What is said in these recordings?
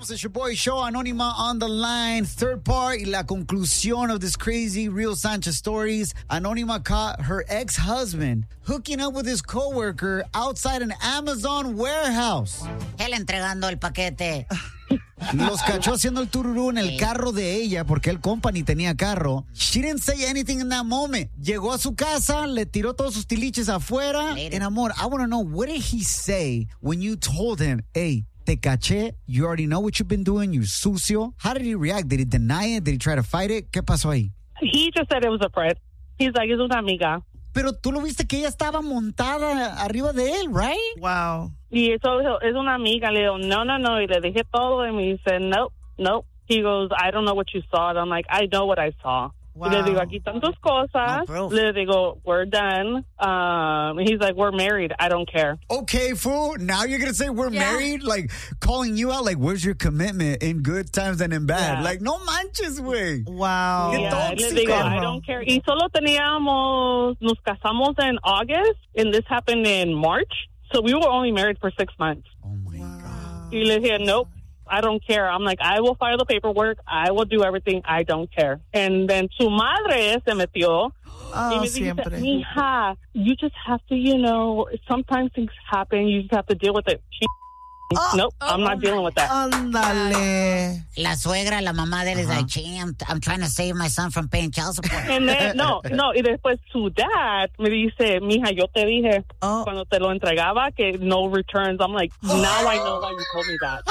Regresamos. It's your boy Show, Anónima on the line. Third part y la conclusión of this crazy Real Sanchez stories. Anónima caught her ex-husband hooking up with his coworker outside an Amazon warehouse. Él entregando el paquete. Los cachó haciendo el tururú en el carro de ella porque el compa ni tenía carro. She didn't say anything in that moment. Llegó a su casa, le tiró todos sus tiliches afuera. En amor, I want to know, what did he say when you told him, hey, te caché, you already know what you've been doing, you're sucio? How did he react? Did he deny it? Did he try to fight it? ¿Qué pasó ahí? He just said it was a friend. He's like, es una amiga. Pero tú lo viste que ella estaba montada arriba de él, right? Wow. Y eso es una amiga. Le digo, no. Y le dije todo. And he said, nope. He goes, I don't know what you saw. And I'm like, I know what I saw. Wow. Y le digo, aquí están tus cosas. No, le digo, we're done. He's like, we're married. I don't care. Okay, fool. Now you're going to say we're married? Like, calling you out, like, where's your commitment in good times and in bad? Yeah. Like, no manches, güey. Wow. Yeah, le digo, I don't care. Y solo nos casamos in August, and this happened in March. So we were only married for 6 months. Oh, my God. Y le dije, nope. I don't care. I'm like, I will file the paperwork. I will do everything. I don't care. And then su madre se metió. Oh, y me siempre. dice, mija, you just have to, sometimes things happen. You just have to deal with it. Nope, I'm not dealing with that. Ándale. La suegra, la mamá de él is like, gee, I'm trying to save my son from paying child support. And then, no, y después su dad me dice, mija, yo te dije cuando te lo entregaba que no returns. I'm like, now I know why you told me that.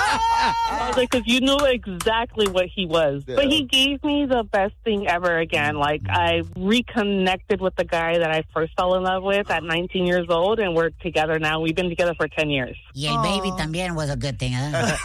I was like, because you knew exactly what he was. Yeah. But he gave me the best thing ever again. Like, I reconnected with the guy that I first fell in love with at 19 years old, and we're together now. We've been together for 10 years. Y el baby también was a good thing, huh?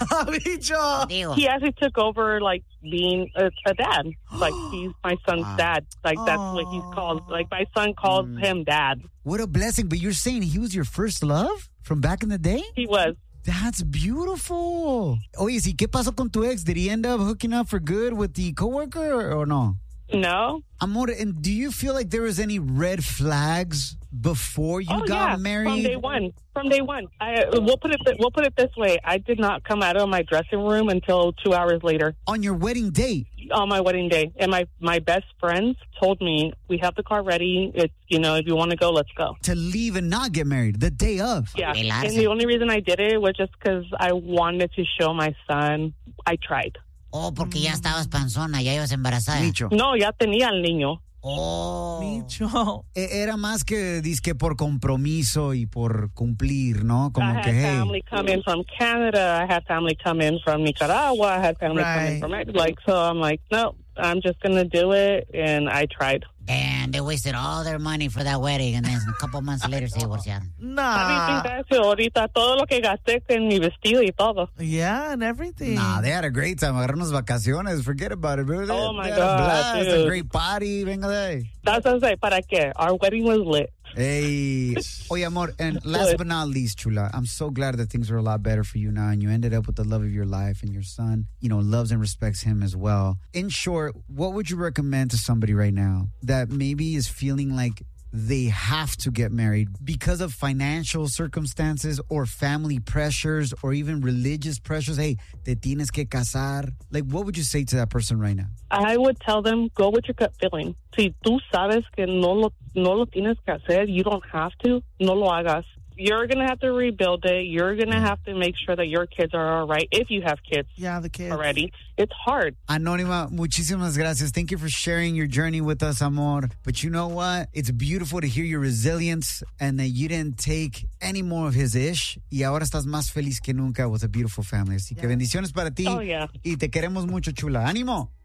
Bicho. He actually took over, like, being a dad. Like, he's my son's dad. Like, that's what he's called. Like, my son calls him dad. What a blessing. But you're saying he was your first love from back in the day? He was. That's beautiful. Oye, ¿sí qué pasó con tu ex? Did he end up hooking up for good with the coworker or no? No. Amor, and do you feel like there was any red flags before you got married? From day one. We'll put it this way. I did not come out of my dressing room until 2 hours later. On your wedding date? On my wedding day. And my best friends told me, we have the car ready. It's, if you want to go, let's go. To leave and not get married the day of? Yeah. And the only reason I did it was just because I wanted to show my son I tried. Oh, porque ya estabas panzona, ya ibas embarazada. Micho. No, ya tenía el niño. Oh. Micho. Era más que dizque por compromiso y por cumplir, ¿no? Como I had family come in from Canada. I had family come in from Nicaragua. I had family come in from so I'm like, no, I'm just going to do it. And I tried. And they wasted all their money for that wedding, and then a couple months later se divorciaron. Nah. Ahorita todo lo que gasté en mi vestido y todo. Yeah, and everything. Nah, they had a great time. Agarraron unas vacaciones. Forget about it, bro. Oh, my they God, had a blast, dude. a great party. Venga de ahí. That's what I say. ¿Para qué? Our wedding was lit. Hey. Oye, amor, and last but not least, chula, I'm so glad that things are a lot better for you now, and you ended up with the love of your life, and your son, loves and respects him as well. In short, what would you recommend to somebody right now that maybe is feeling like they have to get married because of financial circumstances or family pressures or even religious pressures? Hey, te tienes que casar. Like, what would you say to that person right now? I would tell them, go with your gut feeling. Si tú sabes que no lo tienes que hacer, you don't have to, no lo hagas. You're going to have to rebuild it. You're going to have to make sure that your kids are all right, if you have kids. Yeah, the kids. Already. It's hard. Anónima, muchísimas gracias. Thank you for sharing your journey with us, amor. But you know what? It's beautiful to hear your resilience and that you didn't take any more of his ish. Y ahora estás más feliz que nunca with a beautiful family. Así que bendiciones para ti. Oh, yeah. Y te queremos mucho, chula. ¡Ánimo!